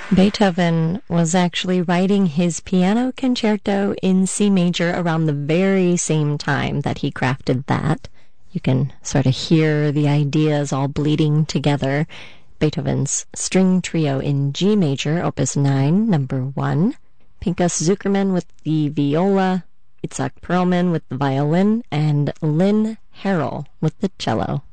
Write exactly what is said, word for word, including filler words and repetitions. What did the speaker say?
Beethoven was actually writing his piano concerto in C major around the very same time that he crafted that. You can sort of hear the ideas all bleeding together. Beethoven's String Trio in G major, Opus nine, number one. Pinchas Zukerman with the viola, Itzhak Perlman with the violin, and Lynn Harrell with the cello.